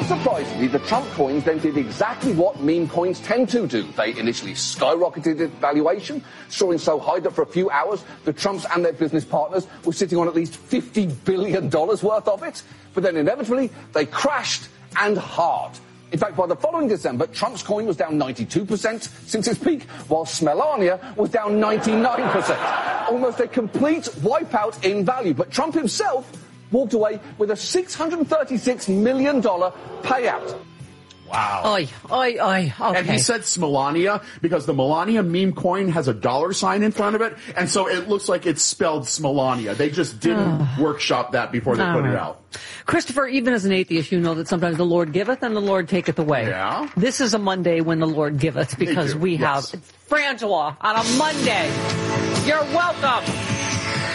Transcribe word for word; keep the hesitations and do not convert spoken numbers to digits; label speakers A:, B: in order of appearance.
A: Unsurprisingly, the Trump coins then did exactly what meme coins tend to do. They initially skyrocketed in valuation, soaring so high that for a few hours, the Trumps and their business partners were sitting on at least fifty billion dollars worth of it. But then inevitably, they crashed, and hard. In fact, by the following December, Trump's coin was down ninety-two percent since its peak, while Smelania was down ninety-nine percent. Almost a complete wipeout in value. But Trump himself walked away with a six hundred thirty-six million dollars payout.
B: Wow.
C: Oy, oy, oy. Okay.
B: And he said Smelania because the Melania meme coin has a dollar sign in front of it, and so it looks like it's spelled Smelania. They just didn't workshop that before they
C: All
B: put
C: right.
B: it out.
C: Christopher, even as an atheist, you know that sometimes the Lord giveth and the Lord taketh away.
B: Yeah.
C: This is a Monday when the Lord giveth because we
B: yes.
C: have Frangela on a Monday. You're welcome.